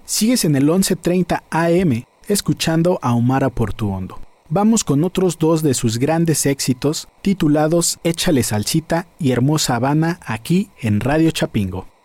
Sigues en el 11:30 AM escuchando a Omar Portuondo. Vamos con otros dos de sus grandes éxitos titulados Échale Salsita y Hermosa Habana aquí en Radio Chapingo.